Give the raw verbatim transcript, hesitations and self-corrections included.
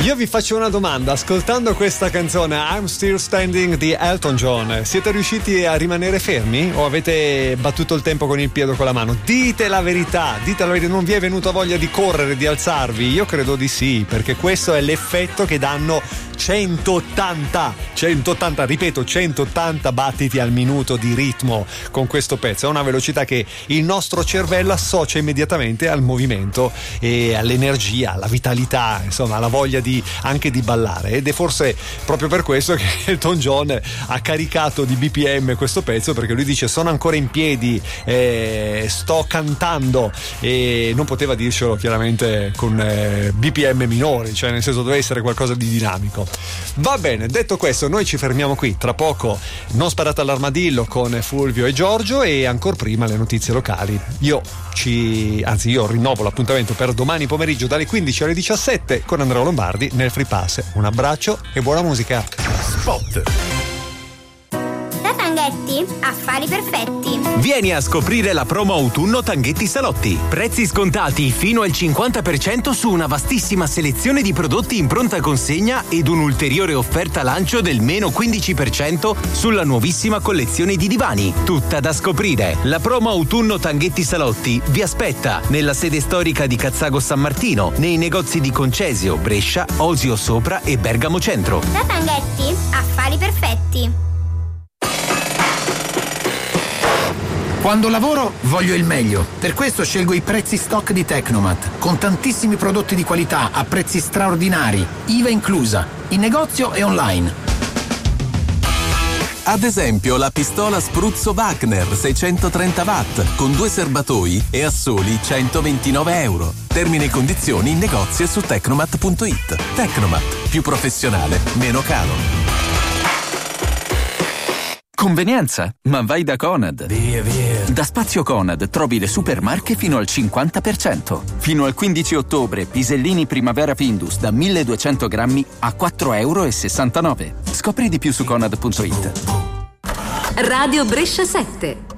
Io vi faccio una domanda, ascoltando questa canzone I'm Still Standing di Elton John, siete riusciti a rimanere fermi o avete battuto il tempo con il piede o con la mano? Dite la verità, dite la verità, non vi è venuta voglia di correre, di alzarvi? Io credo di sì, perché questo è l'effetto che danno centottanta, centottanta, ripeto, centottanta battiti al minuto di ritmo con questo pezzo. È una velocità che il nostro cervello associa immediatamente al movimento e all'energia, alla vitalità, insomma alla voglia di anche di ballare, ed è forse proprio per questo che Elton John ha caricato di B P M questo pezzo, perché lui dice sono ancora in piedi, eh, sto cantando, e non poteva dircelo chiaramente con eh, B P M minori, cioè nel senso doveva essere qualcosa di dinamico. Va bene, detto questo noi ci fermiamo qui, tra poco Non sparate all'armadillo con Fulvio e Giorgio, e ancora prima le notizie locali. Io ci anzi io rinnovo l'appuntamento per domani pomeriggio dalle quindici alle diciassette con Andrea Lombardi nel Free Pass. Un abbraccio e buona musica. Spot. Da Tanghetti, affari perfetti. Vieni a scoprire la promo autunno Tanghetti Salotti. Prezzi scontati fino al cinquanta per cento su una vastissima selezione di prodotti in pronta consegna ed un'ulteriore offerta lancio del meno quindici per cento sulla nuovissima collezione di divani. Tutta da scoprire. La promo autunno Tanghetti Salotti vi aspetta nella sede storica di Cazzago San Martino, nei negozi di Concesio, Brescia, Osio Sopra e Bergamo Centro. Da Tanghetti, affari perfetti. Quando lavoro voglio il meglio, per questo scelgo i prezzi stock di Tecnomat, con tantissimi prodotti di qualità a prezzi straordinari, I V A inclusa, in negozio e online. Ad esempio la pistola spruzzo Wagner seicentotrenta watt con due serbatoi e a soli centoventinove euro. Termini e condizioni in negozio e su tecnomat punto it. Tecnomat, più professionale, meno caro. Convenienza, ma vai da Conad. Via, via. Da Spazio Conad trovi le supermarche fino al cinquanta per cento. Fino al quindici ottobre, pisellini Primavera Findus da milleduecento grammi a quattro euro e sessantanove. Scopri di più su conad punto it. Radio Brescia sette.